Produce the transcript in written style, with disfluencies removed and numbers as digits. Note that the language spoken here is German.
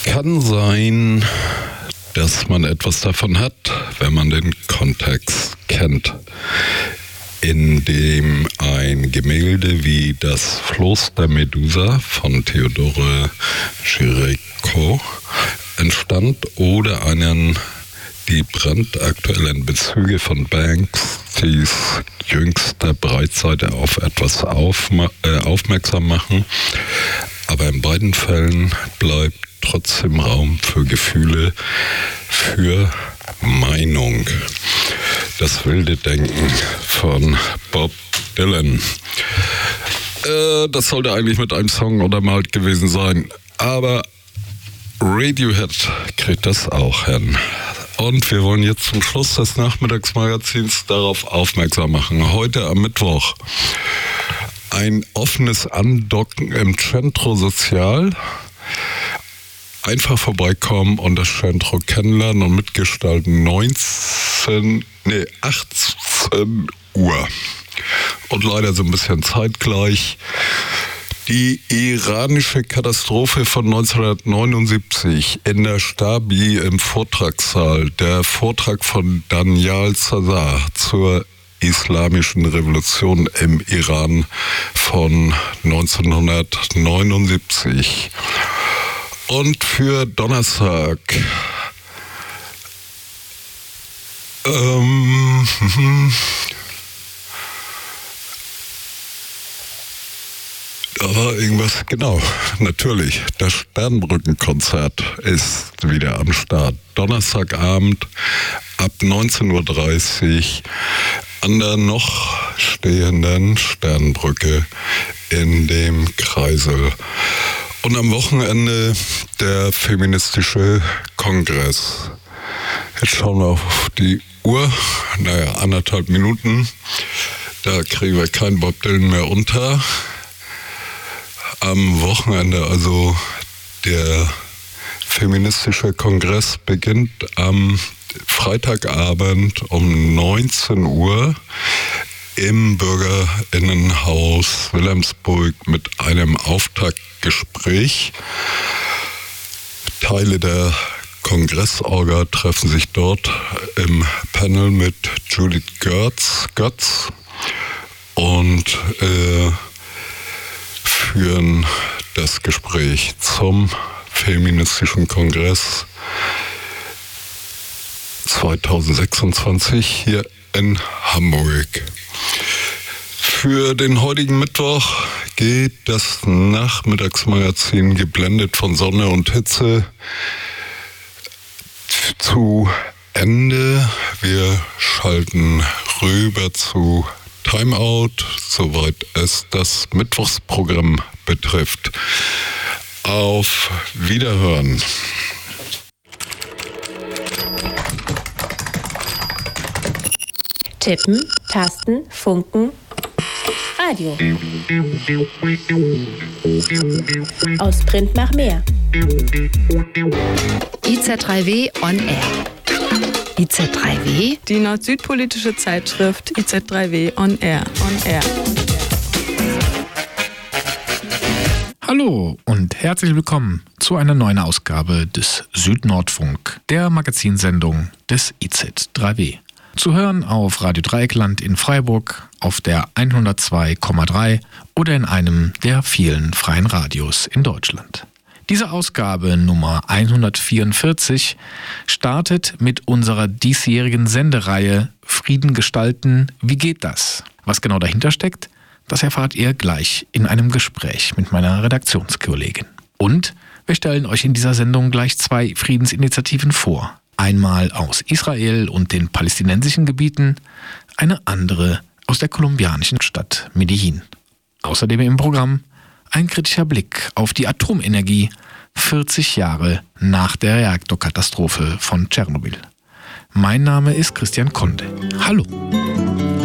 kann sein, dass man etwas davon hat, wenn man den Kontext kennt, in dem ein Gemälde wie das Floß der Medusa von Theodore Géricault entstand oder die brandaktuellen Bezüge von Banksy's jüngster Breitseite auf etwas aufmerksam machen. Aber in beiden Fällen bleibt trotzdem Raum für Gefühle, für Meinung. Das wilde Denken von Bob Dylan. Das sollte eigentlich mit einem Song untermalt gewesen sein, aber Radiohead kriegt das auch hin. Und wir wollen jetzt zum Schluss des Nachmittagsmagazins darauf aufmerksam machen. Heute am Mittwoch ein offenes Andocken im Centro Sozial. Einfach vorbeikommen und das Centro kennenlernen und mitgestalten. 18 Uhr. Und leider so ein bisschen zeitgleich. Die iranische Katastrophe von 1979 in der Stabi im Vortragssaal. Der Vortrag von Daniel Sazar zur islamischen Revolution im Iran von 1979. Und für Donnerstag da war irgendwas, genau, natürlich, das Sternbrückenkonzert ist wieder am Start. Donnerstagabend ab 19.30 Uhr an der noch stehenden Sternbrücke in dem Kreisel. Und am Wochenende der feministische Kongress. Jetzt schauen wir auf die Uhr. 1,5 Minuten. Da kriegen wir keinen Bob Dylan mehr unter. Am Wochenende, also der feministische Kongress beginnt am Freitagabend um 19 Uhr im Bürgerinnenhaus Wilhelmsburg mit einem Auftaktgespräch. Teile der Kongressorga treffen sich dort im Panel mit Judith Götz und führen das Gespräch zum feministischen Kongress 2026 hier in Hamburg. Für den heutigen Mittwoch geht das Nachmittagsmagazin geblendet von Sonne und Hitze zu Ende. Wir schalten rüber zu Timeout, soweit es das Mittwochsprogramm betrifft. Auf Wiederhören. Tippen, Tasten, Funken, Radio. Aus Print nach mehr. IZ3W on Air. IZ3W? Die nord-süd-politische Zeitschrift IZ3W on Air. Hallo und herzlich willkommen zu einer neuen Ausgabe des Südnordfunk, der Magazinsendung des IZ3W. Zu hören auf Radio Dreieckland in Freiburg, auf der 102,3 oder in einem der vielen freien Radios in Deutschland. Diese Ausgabe Nummer 144 startet mit unserer diesjährigen Sendereihe Frieden gestalten, wie geht das? Was genau dahinter steckt, das erfahrt ihr gleich in einem Gespräch mit meiner Redaktionskollegin. Und wir stellen euch in dieser Sendung gleich 2 Friedensinitiativen vor. Einmal aus Israel und den palästinensischen Gebieten, eine andere aus der kolumbianischen Stadt Medellin. Außerdem im Programm ein kritischer Blick auf die Atomenergie 40 Jahre nach der Reaktorkatastrophe von Tschernobyl. Mein Name ist Christian Konde. Hallo!